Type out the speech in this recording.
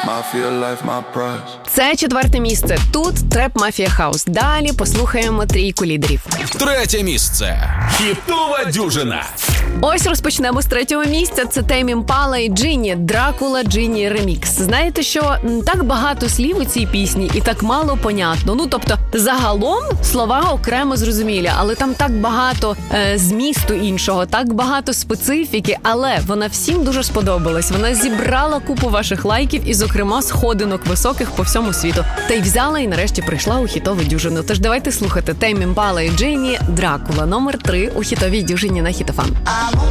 Mafia life, my prize. Це 4 місце. Тут треп Мафія Хаус. Далі послухаємо трійку лідерів. 3 місце. Хітова дюжина. Ось розпочнемо з 3 місця. Це Тейм Імпала і Джині. Дракула Джині ремікс. Знаєте, що так багато слів у цій пісні і так мало понятно. Ну, тобто, загалом слова окремо зрозумілі, але там так багато змісту іншого, так багато специфіки, але вона всім дуже сподобалась. Вона зібрала купу ваших лайків і, зокрема, сходинок високих по всьому світу. Та й взяла і нарешті прийшла у хітову дюжину. Тож давайте слухати Тейм Імпала і Джині, Дракула, номер 3 у хітовій дюжині на Хіт ФМ.